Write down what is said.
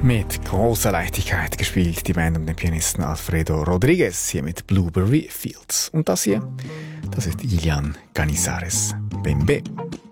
Mit großer Leichtigkeit gespielt die Band um den Pianisten Alfredo Rodriguez hier mit Blueberry Fields. Und das hier, das ist Ilian Canizares, Bembe.